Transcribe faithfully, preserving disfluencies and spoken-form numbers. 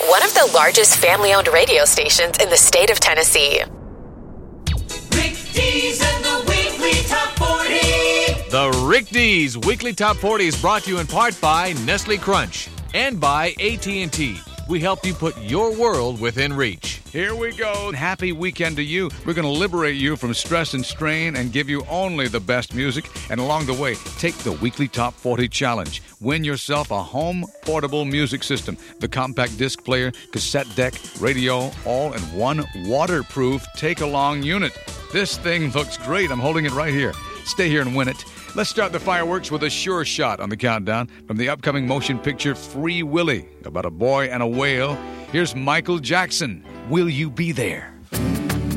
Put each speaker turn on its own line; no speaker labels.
one of the largest family-owned radio stations in the state of Tennessee.
Rick Dees and the Weekly Top forty.
The Rick Dees Weekly Top forty is brought to you in part by Nestle Crunch and by A T and T. We help you put your world within reach.
Here we go. Happy weekend to you. We're going to liberate you from stress and strain and give you only the best music. And along the way, take the Weekly Top forty Challenge. Win yourself a home portable music system. The compact disc player, cassette deck, radio, all in one waterproof take-along unit. This thing looks great. I'm holding it right here. Stay here and win it. Let's start the fireworks with a sure shot on the countdown from the upcoming motion picture Free Willy, about a boy and a whale. Here's Michael Jackson. Will you be there?